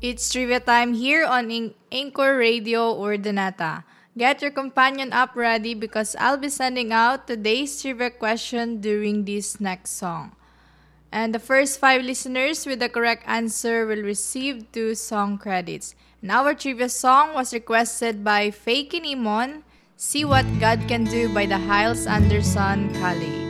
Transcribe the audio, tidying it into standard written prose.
It's trivia time here on Anchor Radio Ordinata. Get your companion app ready because I'll be sending out today's trivia question during this next song. And the first five listeners with the correct answer will receive two song credits. And our trivia song was requested by Faye Kinimon, See What God Can Do by the Hiles Anderson College.